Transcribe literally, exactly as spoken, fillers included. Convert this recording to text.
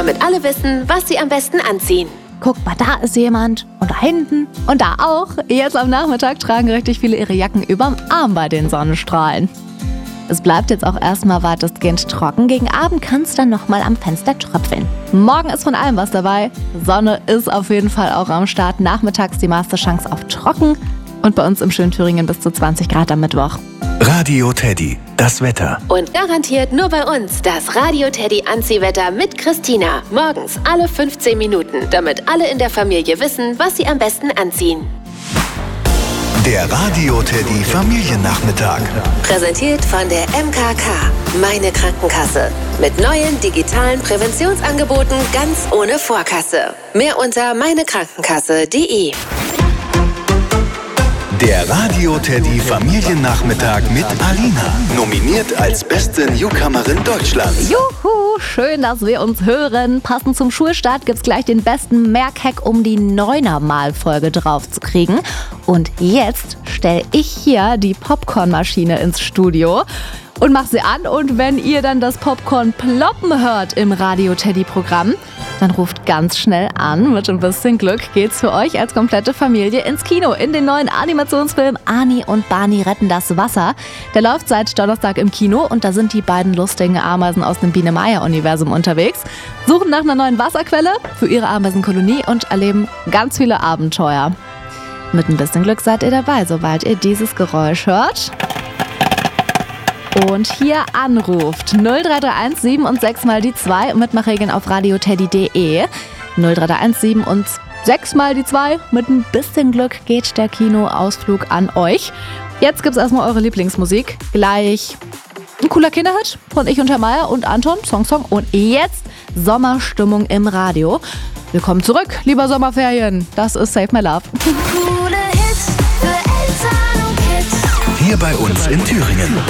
damit alle wissen, was sie am besten anziehen. Guck mal, da ist jemand und da hinten und da auch. Jetzt am Nachmittag tragen richtig viele ihre Jacken überm Arm bei den Sonnenstrahlen. Es bleibt jetzt auch erstmal weitestgehend trocken. Gegen Abend kann es dann nochmal am Fenster tröpfeln. Morgen ist von allem was dabei. Sonne ist auf jeden Fall auch am Start. Nachmittags die meiste Chance auf trocken. Und bei uns im schönen Thüringen bis zu zwanzig Grad am Mittwoch. Radio Teddy, das Wetter. Und garantiert nur bei uns das Radio Teddy Anziehwetter mit Christina. Morgens alle fünfzehn Minuten, damit alle in der Familie wissen, was sie am besten anziehen. Der Radio Teddy Familiennachmittag. Präsentiert von der M K K, meine Krankenkasse. Mit neuen digitalen Präventionsangeboten ganz ohne Vorkasse. Mehr unter meinekrankenkasse punkt de. Der Radio Teddy Familiennachmittag mit Alina. Nominiert als beste Newcomerin Deutschlands. Juhu, schön, dass wir uns hören. Passend zum Schulstart gibt's gleich den besten Merkhack, um die Neuner-Mal-Folge drauf zu kriegen. Und jetzt stelle ich hier die Popcornmaschine ins Studio und mach sie an. Und wenn ihr dann das Popcorn ploppen hört im Radio Teddy-Programm, dann ruft ganz schnell an. Mit ein bisschen Glück geht's für euch als komplette Familie ins Kino. In den neuen Animationsfilm Ani und Barney retten das Wasser. Der läuft seit Donnerstag im Kino und da sind die beiden lustigen Ameisen aus dem Biene-Meier-Universum unterwegs, suchen nach einer neuen Wasserquelle für ihre Ameisenkolonie und erleben ganz viele Abenteuer. Mit ein bisschen Glück seid ihr dabei, sobald ihr dieses Geräusch hört und hier anruft. null drei drei eins sieben und sechs mal die zwei. Mitmachregeln auf radioteddy punkt de. null drei drei eins sieben und sechs mal die zwei. Mit ein bisschen Glück geht der Kinoausflug an euch. Jetzt gibt's erstmal eure Lieblingsmusik. Gleich ein cooler Kinderhit von Ich und Herr Meier und Anton. Song, Song. Und jetzt Sommerstimmung im Radio. Willkommen zurück, lieber Sommerferien. Das ist Save My Love. Hier bei uns in Thüringen.